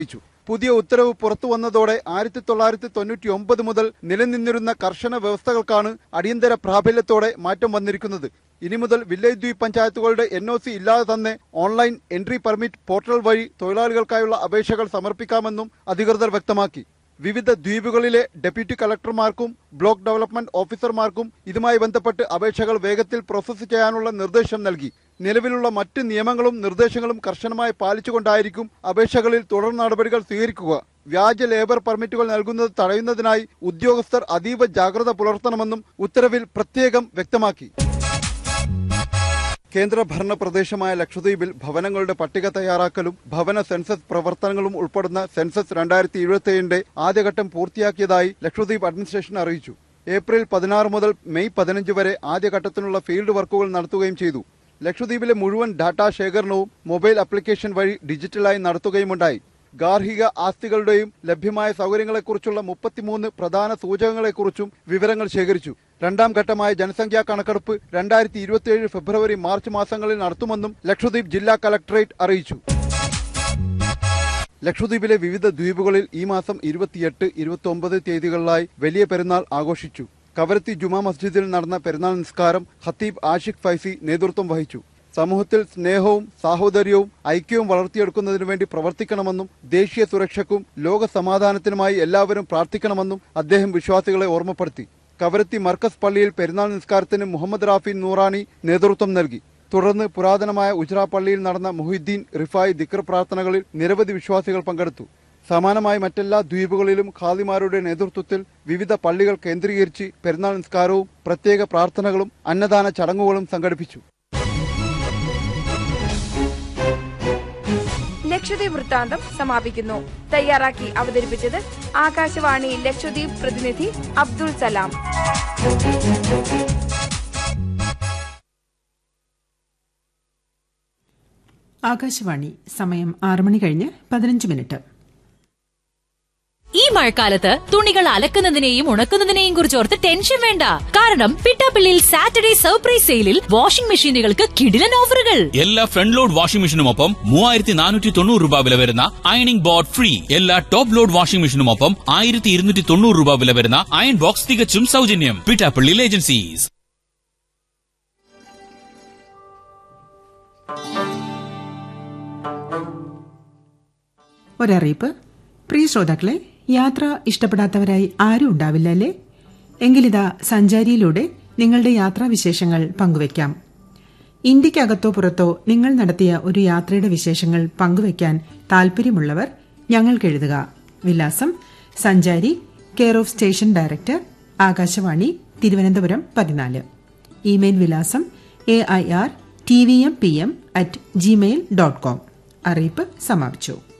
പുതിയ ഉത്തരവ് പുറത്തുവന്നതോടെ 1999 മുതൽ നിലനിന്നിരുന്ന കർശന വ്യവസ്ഥകൾക്കാണ് അടിയന്തര പ്രാബല്യത്തോടെ മാറ്റം വന്നിരിക്കുന്നത്. ഇനി മുതൽ വില്ലേജ് ദ്വീപ് പഞ്ചായത്തുകളുടെ NOC ഇല്ലാതെ തന്നെ ഓൺലൈൻ എൻട്രി പെർമിറ്റ് പോർട്ടൽ വഴി തൊഴിലാളികൾക്കായുള്ള അപേക്ഷകൾ സമർപ്പിക്കാമെന്നും അധികൃതർ വ്യക്തമാക്കി. വിവിധ ദ്വീപുകളിലെ ഡെപ്യൂട്ടി കളക്ടർമാർക്കും ബ്ലോക്ക് ഡെവലപ്മെന്റ് ഓഫീസർമാർക്കും ഇതുമായി ബന്ധപ്പെട്ട് അപേക്ഷകൾ വേഗത്തിൽ പ്രോസസ് ചെയ്യാനുള്ള നിർദ്ദേശം നൽകി. നിലവിലുള്ള മറ്റ് നിയമങ്ങളും നിർദ്ദേശങ്ങളും കർശനമായി പാലിച്ചുകൊണ്ടായിരിക്കും അപേക്ഷകളിൽ തുടർ നടപടികൾ സ്വീകരിക്കുക. വ്യാജ ലേബർ പെർമിറ്റുകൾ നൽകുന്നത് തടയുന്നതിനായി ഉദ്യോഗസ്ഥർ അതീവ ജാഗ്രത പുലർത്തണമെന്നും ഉത്തരവിൽ പ്രത്യേകം വ്യക്തമാക്കി. കേന്ദ്രഭരണ പ്രദേശമായ ലക്ഷദ്വീപിൽ ഭവനങ്ങളുടെ പട്ടിക തയ്യാറാക്കലും ഭവന സെൻസസ് പ്രവർത്തനങ്ങളും ഉൾപ്പെടുന്ന സെൻസസ് 2027 ആദ്യഘട്ടം പൂർത്തിയാക്കിയതായി ലക്ഷദ്വീപ് അഡ്മിനിസ്ട്രേഷൻ അറിയിച്ചു. ഏപ്രിൽ 16 മുതൽ മെയ് 15 വരെ ആദ്യഘട്ടത്തിനുള്ള ഫീൽഡ് വർക്കുകൾ നടത്തുകയും ചെയ്തു. ലക്ഷദ്വീപിലെ മുഴുവൻ ഡാറ്റാ ശേഖരണവും മൊബൈൽ ആപ്ലിക്കേഷൻ വഴി ഡിജിറ്റലായി നടത്തുകയുമുണ്ടായി. ഗാർഹിക ആസ്തികളുടെയും ലഭ്യമായ സൗകര്യങ്ങളെക്കുറിച്ചുള്ള 33 പ്രധാന സൂചകങ്ങളെക്കുറിച്ചും വിവരങ്ങൾ ശേഖരിച്ചു. രണ്ടാം ഘട്ടമായ ജനസംഖ്യാ കണക്കെടുപ്പ് 2027 ഫെബ്രുവരി മാർച്ച് മാസങ്ങളിൽ നടത്തുമെന്നും ലക്ഷദ്വീപ് ജില്ലാ കളക്ടറേറ്റ് അറിയിച്ചു. ലക്ഷദ്വീപിലെ വിവിധ ദ്വീപുകളിൽ ഈ മാസം 28, 29 തീയതികളിലായി വലിയ പെരുന്നാൾ ആഘോഷിച്ചു. കവരത്തി ജുമാ മസ്ജിദിൽ നടന്ന പെരുന്നാൾ നിസ്കാരം ഖത്തീബ് ആഷിഖ് ഫൈസി നേതൃത്വം വഹിച്ചു. സമൂഹത്തിൽ സ്നേഹവും സാഹോദര്യവും ഐക്യവും വളർത്തിയെടുക്കുന്നതിനു വേണ്ടി പ്രവർത്തിക്കണമെന്നും ദേശീയ സുരക്ഷയ്ക്കും ലോക സമാധാനത്തിനുമായി എല്ലാവരും പ്രാർത്ഥിക്കണമെന്നും അദ്ദേഹം വിശ്വാസികളെ ഓർമ്മപ്പെടുത്തി. കവരത്തി മർക്കസ് പള്ളിയിൽ പെരുന്നാൾ നിസ്കാരത്തിന് മുഹമ്മദ് റാഫി നൂറാനി നേതൃത്വം നൽകി. തുടർന്ന് പുരാതനമായ ഉജ്ര പള്ളിയിൽ നടന്ന മുഹിദ്ദീൻ റിഫായി ദിക്ർ പ്രാർത്ഥനകളിൽ നിരവധി വിശ്വാസികൾ പങ്കെടുത്തു. സമാനമായി മറ്റെല്ലാ ദ്വീപുകളിലും ഖാദിമാരുടെ നേതൃത്വത്തിൽ വിവിധ പള്ളികൾ കേന്ദ്രീകരിച്ച് പെരുന്നാൾ നിസ്കാരവും പ്രത്യേക പ്രാർത്ഥനകളും അന്നദാന ചടങ്ങുകളും സംഘടിപ്പിച്ചു. ലക്ഷദ്വീപ് വൃത്താന്തം സമാപിക്കുന്നു. തയ്യാറാക്കി അവതരിപ്പിച്ചത് ആകാശവാണി ലക്ഷദ്വീപ് പ്രതിനിധി അബ്ദുൾ സലാം. ആകാശവാണി സമയം 6 മണി കഴിഞ്ഞ് 15 മിനിറ്റ്. ഈ മഴക്കാലത്ത് തുണികൾ അലക്കുന്നതിനെയും ഉണക്കുന്നതിനെയും കുറിച്ചോർത്ത് ടെൻഷൻ വേണ്ട. കാരണം പിട്ടാപ്പിള്ളിയിൽ സാറ്റർഡേ സർപ്രൈസ് സെയിലിൽ വാഷിംഗ് മെഷീനുകൾക്ക് കിടിലൻ ഓഫറുകൾ. എല്ലാ ഫ്രണ്ട് ലോഡ് വാഷിംഗ് മെഷീനുമൊപ്പം 3490 രൂപ വില വരുന്ന അയണിംഗ് ബോർഡ് ഫ്രീ. എല്ലാ ടോപ്പ് ലോഡ് വാഷിംഗ് മെഷീനുമൊപ്പം 1290 രൂപ വില വരുന്ന അയൺ ബോക്സ് തികച്ചും സൗജന്യം. പിട്ടാപ്പിള്ളിയിൽ ഏജൻസീസ്. ഒരറിയിപ്പ്. പ്രിയ ശ്രോതാക്കളെ, യാത്ര ഇഷ്ടപ്പെടാത്തവരായി ആരും ഉണ്ടാവില്ല അല്ലേ? എങ്കിലിതാ സഞ്ചാരിയിലൂടെ നിങ്ങളുടെ യാത്രാവിശേഷങ്ങൾ പങ്കുവയ്ക്കാം. ഇന്ത്യക്കകത്തോ പുറത്തോ നിങ്ങൾ നടത്തിയ ഒരു യാത്രയുടെ വിശേഷങ്ങൾ പങ്കുവയ്ക്കാൻ താൽപര്യമുള്ളവർ ഞങ്ങൾക്ക് എഴുതുക. വിലാസം: സഞ്ചാരി, care of station director, Akashvani, Thiruvananthapuram 14. Email വിലാസം airtvmpm@gmail.com. അറിയിപ്പ് സമാപിച്ചു.